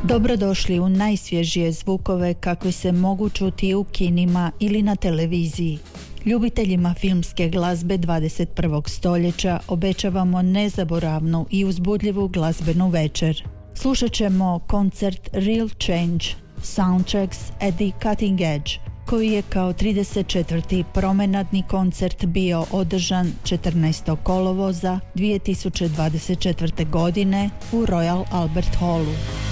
Dobrodošli u najsvježije zvukove kakvi se mogu čuti u kinima ili na televiziji. Ljubiteljima filmske glazbe 21. stoljeća obećavamo nezaboravnu i uzbudljivu glazbenu večer. Slušat ćemo koncert Real Change, Soundtracks at the Cutting Edge, koji je kao 34. promenadni koncert bio održan 14. kolovoza 2024. godine u Royal Albert Hallu.